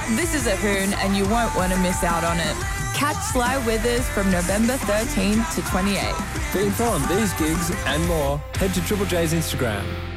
This is a hoon and you won't want to miss out on it. Catch Sly Withers from November 13 to 28. For info on these gigs and more, head to Triple J's Instagram.